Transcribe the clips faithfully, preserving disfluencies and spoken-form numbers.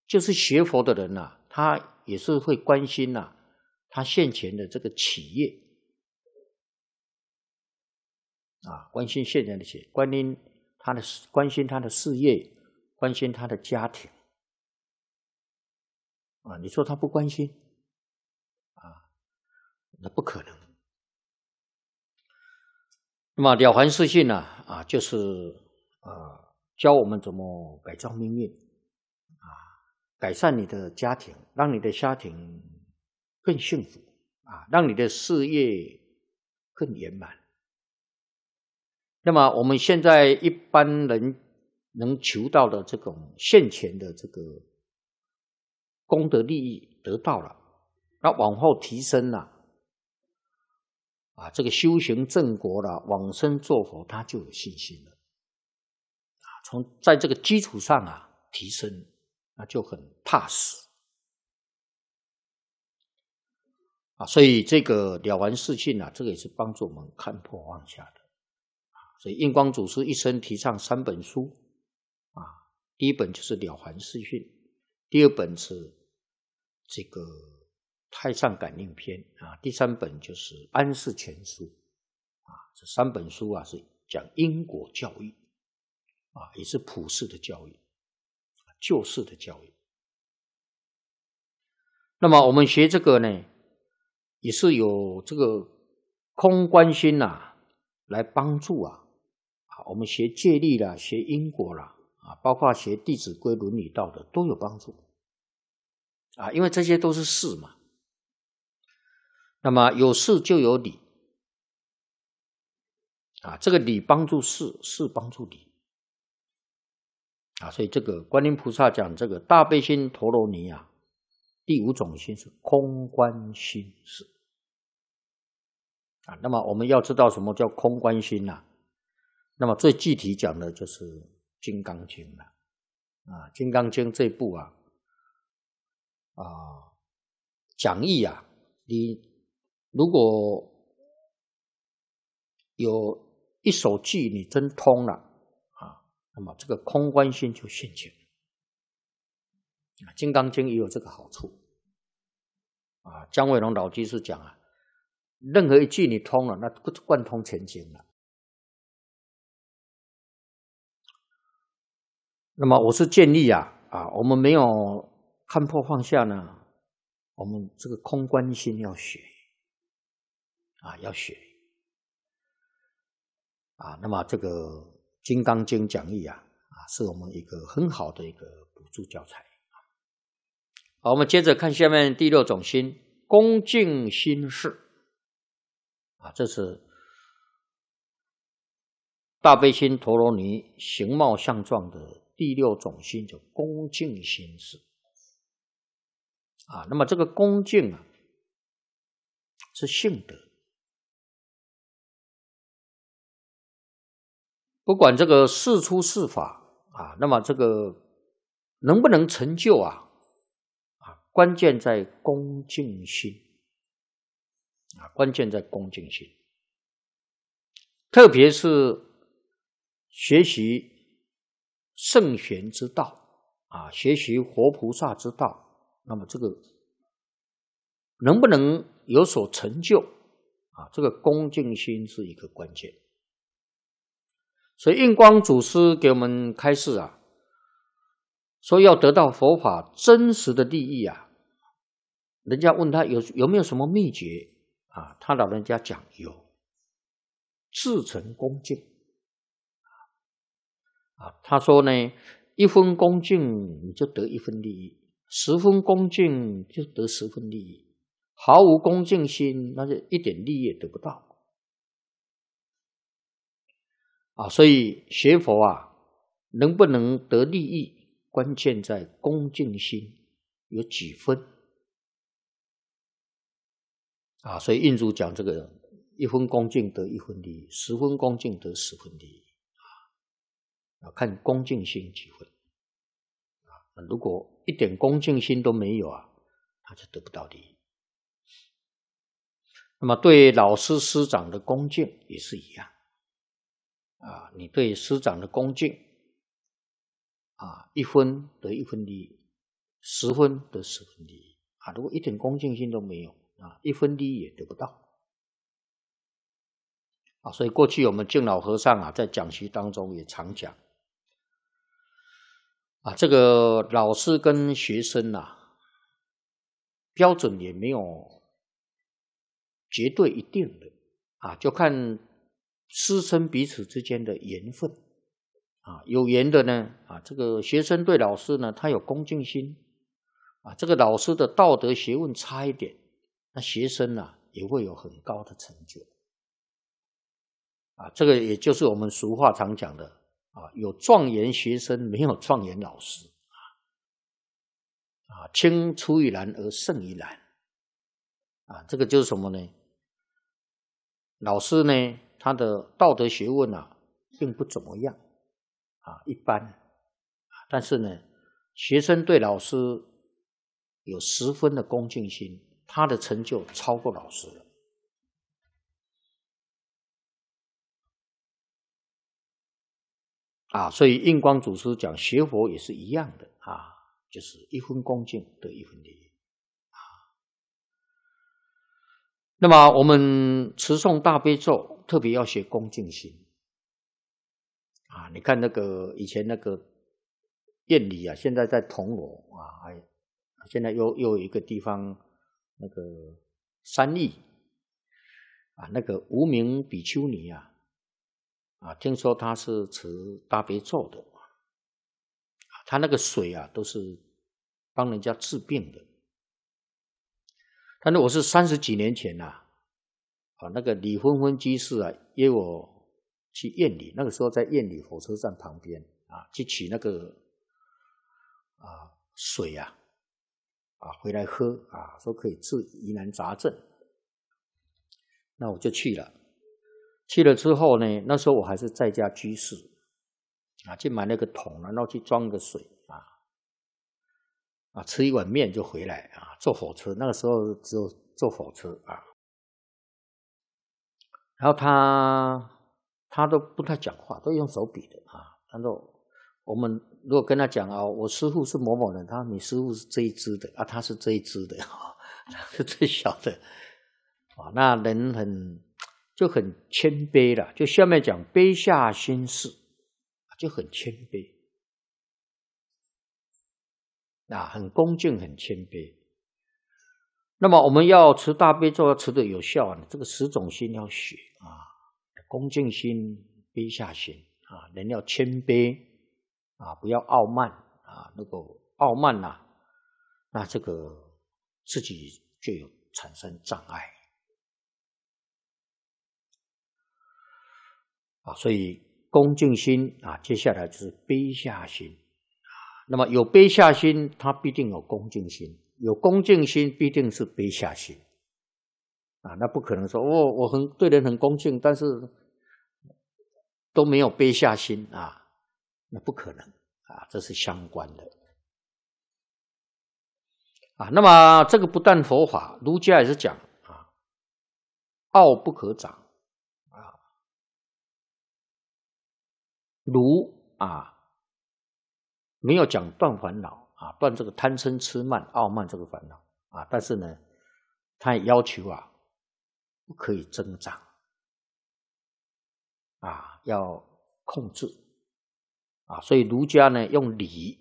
就是学佛的人啊，他也是会关心啊，他现前的这个企业啊，关心现前的企业，关心他的关心他的事业，关心他的家庭啊。你说他不关心啊？那不可能。那么了凡四训呢，啊，就是啊，教我们怎么改造命运，啊，改善你的家庭，让你的家庭更幸福，啊，让你的事业更圆满。那么我们现在一般人能求到的这种现前的这个功德利益得到了，那往后提升了。啊，这个修行正果了，往生做佛，他就有信心了。啊，从在这个基础上啊提升，那就很踏实。啊，所以这个了凡四训啊，这个也是帮助我们看破放下的。啊，所以印光祖师一生提倡三本书，啊，第一本就是了凡四训，第二本是这个太上感应篇啊，第三本就是安世全书啊，这三本书啊是讲因果教育啊，也是普世的教育，救世的教育。那么我们学这个呢，也是有这个空观心呐、啊，来帮助啊啊，我们学戒律啦，学因果啦啊，包括学弟子规、伦理道德都有帮助啊，因为这些都是事嘛。那么有事就有理啊，这个理帮助事，事帮助理啊，所以这个观音菩萨讲这个大悲心陀罗尼啊，第五种心是空观心事啊。那么我们要知道什么叫空观心啊？那么最具体讲的就是《金刚经》了啊，《金刚经》这部啊啊讲义啊，你如果有一首句你真通了啊，那么这个空观心就现前了。《金刚经》也有这个好处啊。姜伟龙老居士讲啊，任何一句你通了，那贯通全经了。那么我是建议啊啊，我们没有看破放下呢，我们这个空观心要学啊，要学啊。那么这个《金刚经》讲义啊啊，是我们一个很好的一个补助教材。好，我们接着看下面第六种心，恭敬心事啊，这是大悲心陀罗尼形貌相状的第六种心，叫恭敬心事啊。那么这个恭敬啊，是性德，不管这个事出事法啊，那么这个能不能成就啊？关键在恭敬心啊，关键在恭敬心，特别是学习圣贤之道啊，学习活菩萨之道，那么这个能不能有所成就啊？这个恭敬心是一个关键。所以印光祖师给我们开示啊，说要得到佛法真实的利益啊，人家问他有有没有什么秘诀啊？他老人家讲有，至诚恭敬啊。他说呢，一分恭敬你就得一分利益，十分恭敬就得十分利益，毫无恭敬心，那就一点利益也得不到啊。所以学佛啊，能不能得利益？关键在恭敬心有几分啊？所以印祖讲这个一分恭敬得一分利益，十分恭敬得十分利益啊，看恭敬心几分啊。如果一点恭敬心都没有啊，他就得不到利益。那么对老师师长的恭敬也是一样啊，你对师长的恭敬啊，一分得一分利益十分得十分利益啊！如果一点恭敬心都没有啊，一分利益也得不到啊！所以过去我们净老和尚啊，在讲习当中也常讲啊，这个老师跟学生啊，标准也没有绝对一定的啊，就看师生彼此之间的缘分啊，有缘的呢啊，这个学生对老师呢，他有恭敬心啊，这个老师的道德学问差一点，那学生呢、啊、也会有很高的成就啊，这个也就是我们俗话常讲的啊，有状元学生，没有状元老师啊，青出于蓝而胜于蓝啊，这个就是什么呢？老师呢，他的道德学问啊，并不怎么样啊，一般。但是呢，学生对老师有十分的恭敬心，他的成就超过老师了。啊，所以印光祖师讲学佛也是一样的啊，就是一分恭敬得一分利益。那么我们持诵大悲咒，特别要学恭敬心啊！你看那个以前那个燕里啊，现在在铜锣啊，还现在又又有一个地方那个三义啊，那个无名比丘尼啊，啊，听说他是持大悲咒的啊，他那个水啊都是帮人家治病的。但是我是三十几年前呐、啊，啊，那个李芬芬居士啊约我去燕里，那个时候在燕里火车站旁边啊，去取那个啊水啊，啊回来喝啊，说可以治疑难杂症。那我就去了，去了之后呢，那时候我还是在家居士啊，去买那个桶，然后去装个水啊。啊，吃一碗面就回来啊，坐火车，那个时候只有坐火车啊。然后他他都不太讲话，都用手比的啊。然后我们如果跟他讲啊，我师父是某某人，他说你师父是这一支的啊，他是这一支的啊，他是最小的啊。那人很就很谦卑了，就下面讲卑下心事，就很谦卑。啊，很恭敬，很谦卑。那么我们要持大悲咒，要持得有效啊，这个十种心要学啊，恭敬心、卑下心啊，人要谦卑啊，不要傲慢啊，那个傲慢呐、啊，那这个自己就有产生障碍啊，所以恭敬心啊，接下来就是卑下心。那么有卑下心，他必定有恭敬心；有恭敬心，必定是卑下心。啊，那不可能说哦，我很对人很恭敬，但是都没有卑下心啊，那不可能啊，这是相关的。啊，那么这个不但佛法，儒家也是讲啊，傲不可长啊，儒啊。没有讲断烦恼啊，断这个贪嗔痴慢傲慢这个烦恼啊，但是呢，他也要求啊，不可以增长啊，要控制啊，所以儒家呢用礼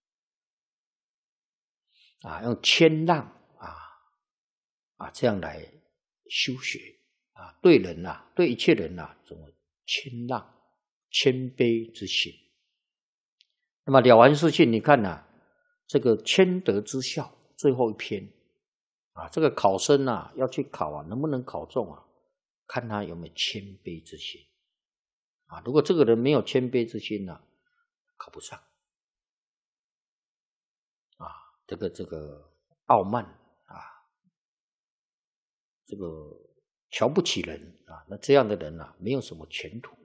啊，用谦让啊啊这样来修学啊，对人呐、啊，对一切人呐、啊，怎么谦让、谦卑之心。那么了凡四训，你看呐、啊，这个谦德之孝最后一篇啊，这个考生啊要去考啊，能不能考中啊？看他有没有谦卑之心啊。如果这个人没有谦卑之心呢、啊，考不上啊。这个这个傲慢啊，这个瞧不起人啊，那这样的人啊，没有什么前途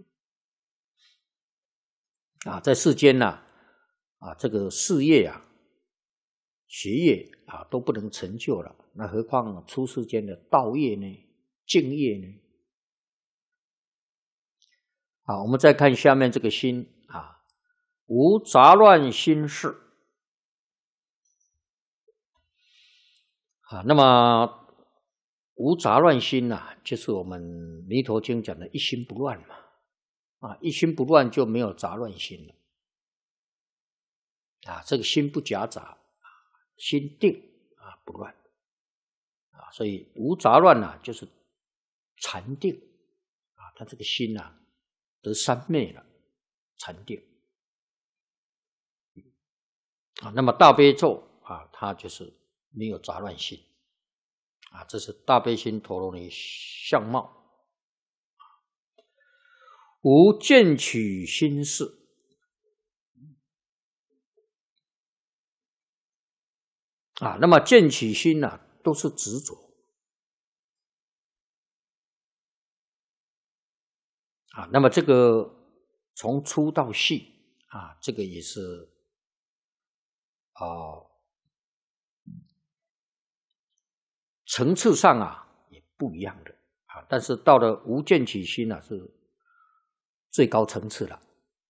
啊，在世间呢、啊。啊，这个事业啊、学业啊都不能成就了，那何况出世间的道业呢、敬业呢？好，我们再看下面这个心啊，无杂乱心事啊，那么无杂乱心呐、啊，就是我们弥陀经讲的一心不乱嘛。啊，一心不乱就没有杂乱心了。啊，这个心不夹杂，心定啊不乱。啊，所以无杂乱啊，就是禅定啊，他这个心啊得三昧了，禅定。啊，那么大悲咒啊，它就是没有杂乱心。啊，这是大悲心陀罗尼相貌。无见取心事。啊，那么见取心呢、啊，都是执着。啊，那么这个从粗到细啊，这个也是啊、呃、层次上啊也不一样的啊，但是到了无见取心啊，是最高层次了。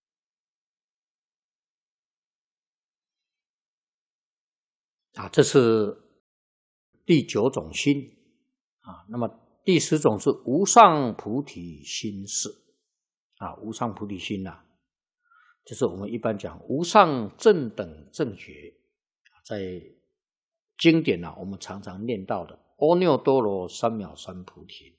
啊，这是第九种心啊。那么第十种是无上菩提心事啊，无上菩提心呐、啊，就是我们一般讲无上正等正觉，在经典啊，我们常常念到的阿耨多罗三藐三菩提。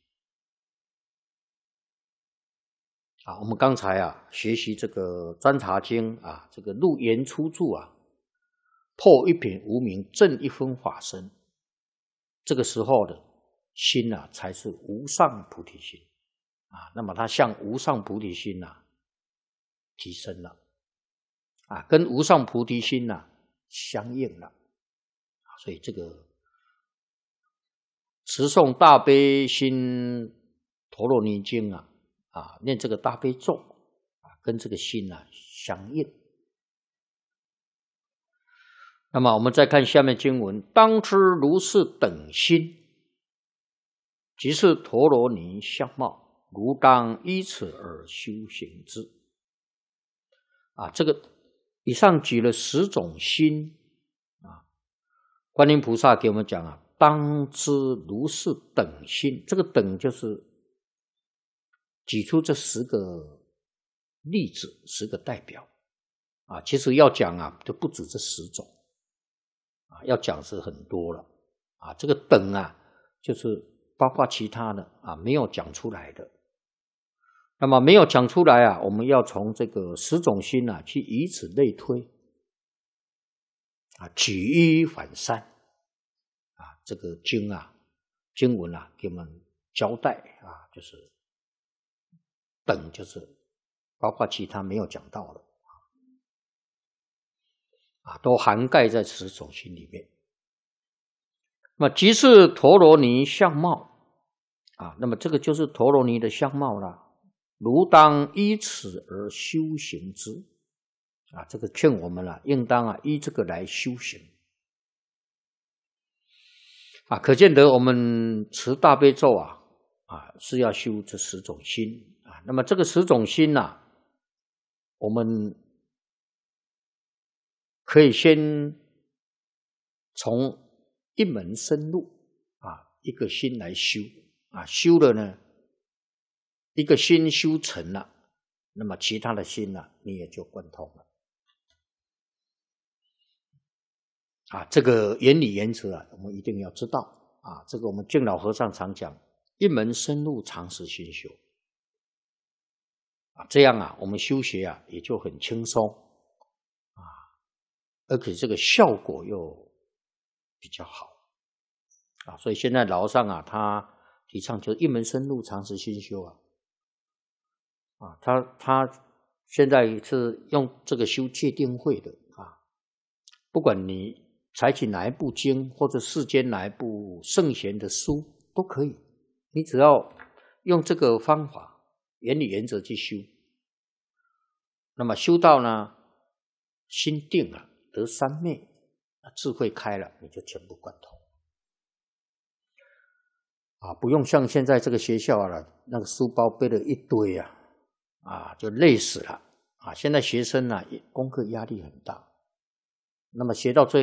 啊，我们刚才啊学习这个观察经啊，这个入言出注啊，破一品无明，正一分法身，这个时候的心啊，才是无上菩提心啊。那么它向无上菩提心啊提升了啊，跟无上菩提心啊相应了。所以这个持诵大悲心陀罗尼经啊，啊，念这个大悲咒啊，跟这个心啊相应。那么我们再看下面经文，当知如是等心，即是陀罗尼相貌，如当依此而修行之。啊，这个以上举了十种心啊，观音菩萨给我们讲啊，当知如是等心，这个等就是举出这十个例子，十个代表啊。其实要讲啊，就不止这十种啊，要讲是很多了啊。这个等啊，就是包括其他的啊，没有讲出来的。那么没有讲出来啊，我们要从这个十种心啊，去以此类推啊，举一反三啊。这个经啊，经文啊，给我们交代啊，就是等，就是包括其他没有讲到的啊，都涵盖在十种心里面。那么即是陀罗尼相貌啊，那么这个就是陀罗尼的相貌了。如当依此而修行之啊，这个劝我们啊，应当啊依这个来修行啊。可见得我们持大悲咒啊啊是要修这十种心啊。那么这个十种心啊，我们可以先从一门深入啊，一个心来修啊，修了呢，一个心修成了，那么其他的心呢、啊，你也就贯通了啊。这个原理原则啊，我们一定要知道啊。这个我们净老和尚常讲，一门深入，长时熏修啊，这样啊，我们修学啊也就很轻松啊，而且这个效果又比较好啊。所以现在老和尚啊，他提倡就是一门深入，长时熏修啊。啊，他他现在是用这个修戒定慧的啊，不管你采取哪一部经或者世间哪一部圣贤的书都可以，你只要用这个方法原理原则去修，那么修到呢心定了，得三昧，智慧开了，你就全部贯通啊，不用像现在这个学校啊，那个书包背了一堆啊。啊，就累死了啊！现在学生呢、啊，功课压力很大，那么学到最后